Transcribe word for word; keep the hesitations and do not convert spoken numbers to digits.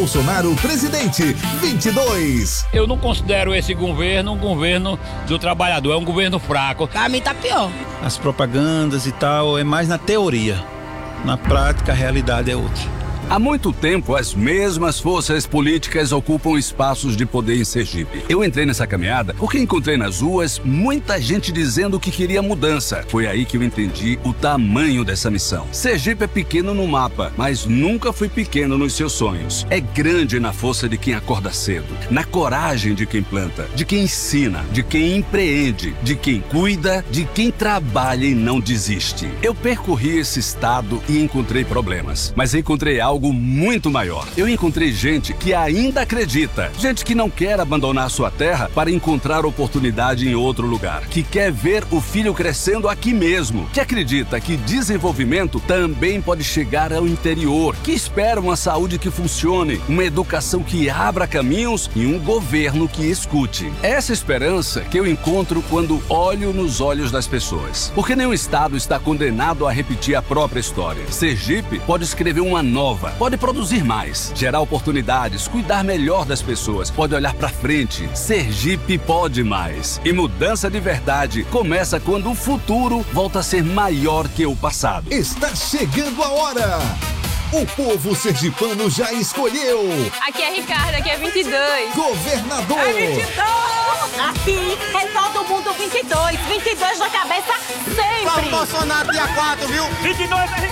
Bolsonaro presidente vinte e dois. Eu não considero esse governo um governo do trabalhador, é um governo fraco. Pra mim tá pior. As propagandas e tal é mais na teoria. Na prática, a realidade é outra. Há muito tempo, as mesmas forças políticas ocupam espaços de poder em Sergipe. Eu entrei nessa caminhada porque encontrei nas ruas muita gente dizendo que queria mudança. Foi aí que eu entendi o tamanho dessa missão. Sergipe é pequeno no mapa, mas nunca foi pequeno nos seus sonhos. É grande na força de quem acorda cedo, na coragem de quem planta, de quem ensina, de quem empreende, de quem cuida, de quem trabalha e não desiste. Eu percorri esse estado e encontrei problemas, mas encontrei algo Algo muito maior. Eu encontrei gente que ainda acredita, gente que não quer abandonar sua terra para encontrar oportunidade em outro lugar, que quer ver o filho crescendo aqui mesmo, que acredita que desenvolvimento também pode chegar ao interior, que espera uma saúde que funcione, uma educação que abra caminhos e um governo que escute. Essa esperança que eu encontro quando olho nos olhos das pessoas, porque nenhum estado está condenado a repetir a própria história. Sergipe pode escrever uma nova, pode produzir mais, gerar oportunidades, cuidar melhor das pessoas, pode olhar pra frente. Sergipe pode mais. E mudança de verdade começa quando o futuro volta a ser maior que o passado. Está chegando a hora! O povo sergipano já escolheu. Aqui é Ricardo, aqui é vinte e dois. Governador. É vinte e dois. Aqui é todo mundo vinte e dois. vinte e dois na cabeça sempre. Vamos Bolsonaro dia quatro, viu? vinte e dois é